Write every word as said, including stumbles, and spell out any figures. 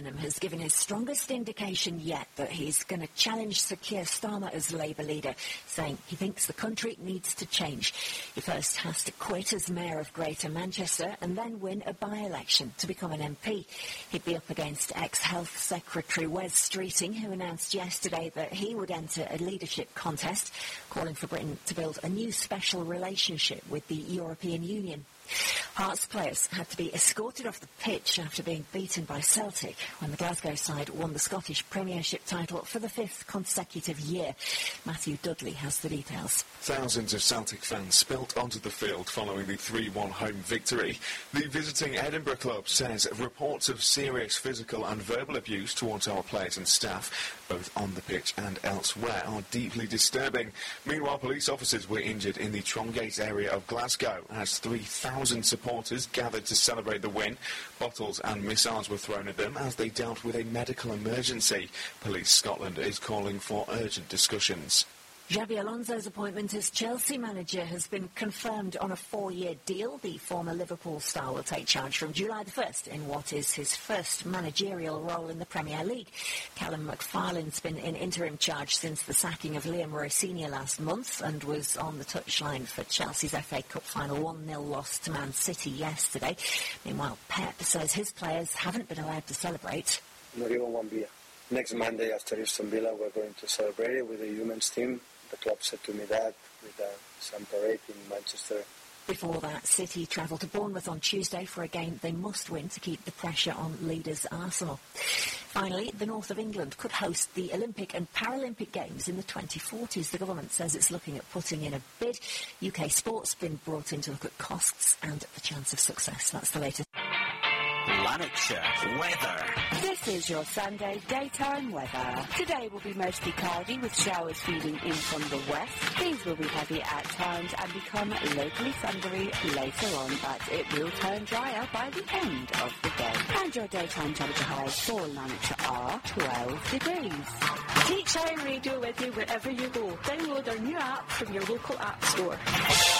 Burnham has given his strongest indication yet that he's going to challenge Sir Keir Starmer as Labour leader, saying he thinks the country needs to change. He first has to quit as Mayor of Greater Manchester and then win a by-election to become an M P. He'd be up against ex-Health Secretary Wes Streeting, who announced yesterday that he would enter a leadership contest, calling for Britain to build a new special relationship with the European Union. Hearts players had to be escorted off the pitch after being beaten by Celtic when the Glasgow side won the Scottish Premiership title for the fifth consecutive year. Matthew Dudley has the details. Thousands of Celtic fans spilt onto the field following the three one home victory. The visiting Edinburgh club says reports of serious physical and verbal abuse towards our players and staff, both on the pitch and elsewhere, are deeply disturbing. Meanwhile, police officers were injured in the Trongate area of Glasgow as three thousand supporters gathered to celebrate the win. Bottles and missiles were thrown at them as they dealt with a medical emergency. Police Scotland is calling for urgent discussions. Xabi Alonso's appointment as Chelsea manager has been confirmed on a four-year deal. The former Liverpool star will take charge from July the first in what is his first managerial role in the Premier League. Callum McFarlane's been in interim charge since the sacking of Liam Roy Senior last month and was on the touchline for Chelsea's F A Cup final one nil loss to Man City yesterday. Meanwhile, Pep says his players haven't been allowed to celebrate. Not even one beer. Next Monday after Aston Villa, we're going to celebrate it with the women's team. The club said to me that with uh, some parade in Manchester. Before that, City travel to Bournemouth on Tuesday for a game they must win to keep the pressure on leaders Arsenal. Finally, the north of England could host the Olympic and Paralympic Games in the twenty forties. The government says it's looking at putting in a bid. U K Sport's been brought in to look at costs and the chance of success. That's the latest. Lanarkshire weather. This is your Sunday daytime weather. Today will be mostly cloudy with showers feeding in from the west. These will be heavy at times and become locally thundery later on, but it will turn drier by the end of the day. And your daytime temperature highs for Lanarkshire are twelve degrees. Take Shine Radio with you wherever you go. Download our new app from your local app store.